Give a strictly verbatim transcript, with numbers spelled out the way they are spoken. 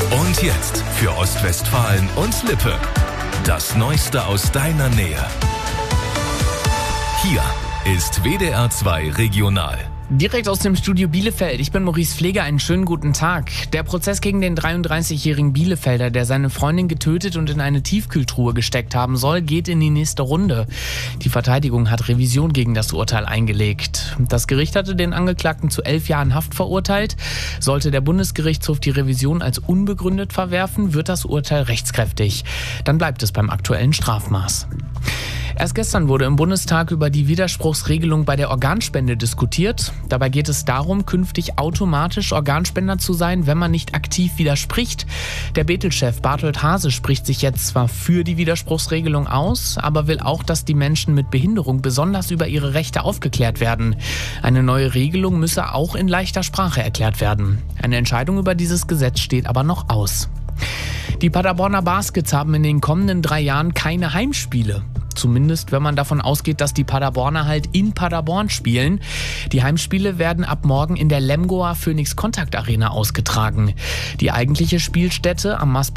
Und jetzt für Ostwestfalen und Lippe. Das Neueste aus deiner Nähe. Hier ist W D R zwei Regional. Direkt aus dem Studio Bielefeld. Ich bin Maurice Pfleger. Einen schönen guten Tag. Der Prozess gegen den dreiunddreißigjährigen Bielefelder, der seine Freundin getötet und in eine Tiefkühltruhe gesteckt haben soll, geht in die nächste Runde. Die Verteidigung hat Revision gegen das Urteil eingelegt. Das Gericht hatte den Angeklagten zu elf Jahren Haft verurteilt. Sollte der Bundesgerichtshof die Revision als unbegründet verwerfen, wird das Urteil rechtskräftig. Dann bleibt es beim aktuellen Strafmaß. Erst gestern wurde im Bundestag über die Widerspruchsregelung bei der Organspende diskutiert. Dabei geht es darum, künftig automatisch Organspender zu sein, wenn man nicht aktiv widerspricht. Der Bethel-Chef Barthold Haase spricht sich jetzt zwar für die Widerspruchsregelung aus, aber will auch, dass die Menschen mit Behinderung besonders über ihre Rechte aufgeklärt werden. Eine neue Regelung müsse auch in leichter Sprache erklärt werden. Eine Entscheidung über dieses Gesetz steht aber noch aus. Die Paderborner Baskets haben in den kommenden drei Jahren keine Heimspiele. Zumindest, wenn man davon ausgeht, dass die Paderborner halt in Paderborn spielen. Die Heimspiele werden ab morgen in der Lemgoer Phoenix Kontakt Arena ausgetragen. Die eigentliche Spielstätte am Masbach